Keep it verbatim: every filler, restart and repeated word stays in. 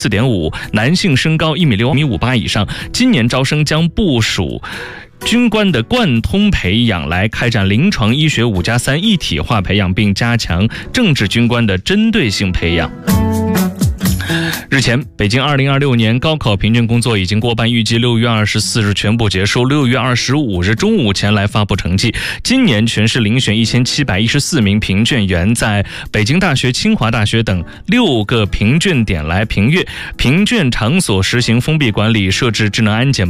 四点五，男性身高一米六米五八以上。今年招生将部署军官的贯通培养，来开展临床医学五加三一体化培养，并加强政治军官的针对性培养。日前，北京二零二六年高考评卷工作已经过半，预计六月二十四日全部结束，六月二十五日中午前来发布成绩。今年全市遴选一千七百一十四名评卷员，在北京大学、清华大学等六个评卷点来评阅。评卷场所实行封闭管理，设置智能安检。